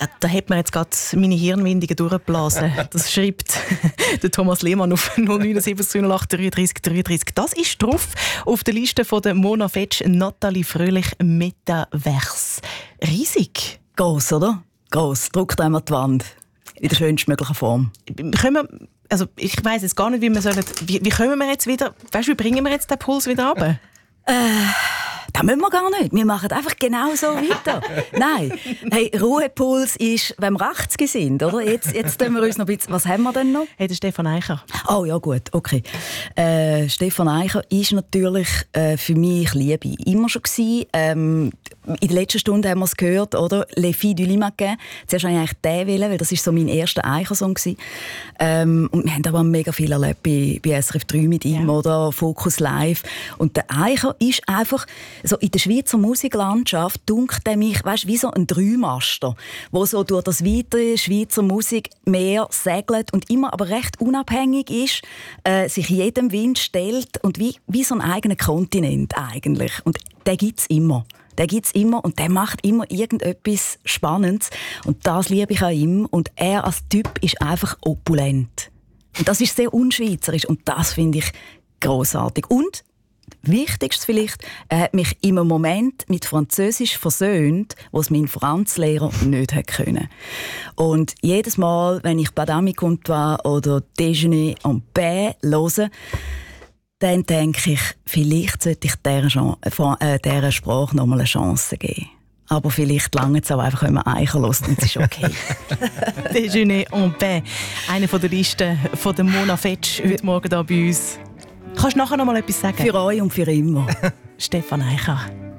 Da hat man jetzt gerade meine Hirnwindungen durchgeblasen. Das schreibt der Thomas Lehmann auf 079 308 33 33. Das ist drauf auf der Liste von der Mona Fetsch, Nathalie Fröhlich, Metaverse. Riesig. Gross, oder? Gross. Druckt einmal die Wand. In der schönstmöglichen Form. Ich weiss jetzt gar nicht, wie kommen wir jetzt wieder, wie bringen wir jetzt den Puls wieder runter? Das müssen wir gar nicht. Wir machen einfach genau so weiter. Nein, hey, Ruhepuls ist, wenn wir 80 sind, oder? Jetzt tun wir uns noch ein bisschen... Was haben wir denn noch? Hey, der Stefan Eicher. Oh ja, gut, okay. Stefan Eicher ist natürlich für mich Liebe immer schon gewesen. In der letzten Stunde haben wir es gehört, oder? «Les Filles du Limousin». Zuerst wollte ich eigentlich den wählen, weil das war so mein erster Eicher-Song. Und wir haben aber mega viel erlebt bei SRF 3 mit ihm, oder? Focus Live. Und der Eicher ist einfach... So in der Schweizer Musiklandschaft dunkt er mich, weißt, wie so ein Dreimaster, der so durch das weite Schweizer Musikmeer segelt und immer aber recht unabhängig ist, sich jedem Wind stellt und wie so ein eigener Kontinent eigentlich. Und den gibt's immer. Den gibt's immer und der macht immer irgendetwas Spannendes. Und das liebe ich an ihm. Und er als Typ ist einfach opulent. Und das ist sehr unschweizerisch und das finde ich grossartig. Und Wichtigste vielleicht, er hat mich im Moment mit Französisch versöhnt, was mein Franzlehrer nicht können. Und jedes Mal, wenn ich «Madame Comptoir» oder «Déjeuner en paix» höre, dann denke ich, vielleicht sollte ich dieser Sprache noch mal eine Chance geben. Aber vielleicht lange es auch einfach, wenn man Eicher hört und es ist okay. «Déjeuner en paix», eine von der Liste von der Mona Fetsch heute Morgen hier bei uns. Kannst du nachher noch mal etwas sagen? Für euch und für immer. Stefan Eicher.